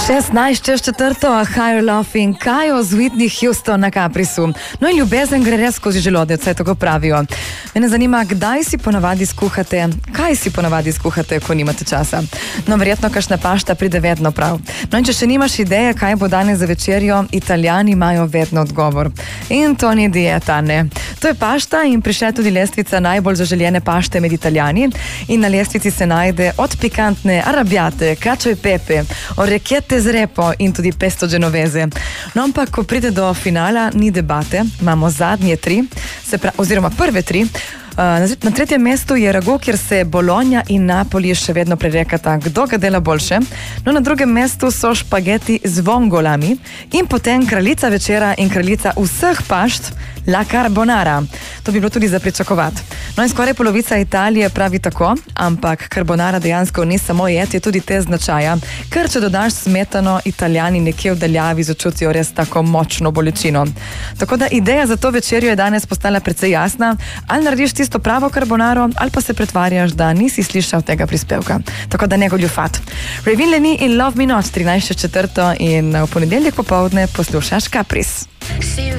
16:04, Higher Love in Kajo z Whitney Houston na Caprisu. No in ljubezen gre res skozi želodec, saj tako pravijo. Mene zanima, kdaj si ponavadi skuhate, kaj si ponavadi skuhate, ko nimate časa. No, verjetno kakšna pašta pride vedno prav. No in če še nimaš ideje, kaj bo danes za večerjo, Italijani imajo vedno odgovor. In to ni dieta, ne. To je pašta in prišla tudi lestvica najbolj zaželjene pašte med Italijani. In na lestvici se najde od pikantne arrabbiate, cacio e pepe, orecchiette z repo in tudi pesto genovese. No, ampak ko pride do finala, ni debate, imamo zadnje tri, oziroma prve tri. Na tretjem mestu je ragu, kjer se Bologna in Napoli še vedno prerekata, kdo ga dela boljše. No, na drugem mestu so špageti z vongolami in potem kraljica večera in kraljica vseh pašt, la carbonara. To bi bilo tudi za pričakovati. No in skoraj polovica Italije pravi tako, ampak carbonara dejansko ni samo jed, je tudi te značaja, ker če dodaš smetano, Italijani nekje v daljavi začutijo res tako močno bolečino. Tako da ideja za to večerjo je danes postala precej jasna, ali narediš tisto pravo carbonaro, ali pa se pretvarjaš, da nisi slišal tega prispevka. Tako da ne goljufat. Ravin Leni in Love Me Not, 13:04 in v ponedeljek popoldne poslušaš Capris.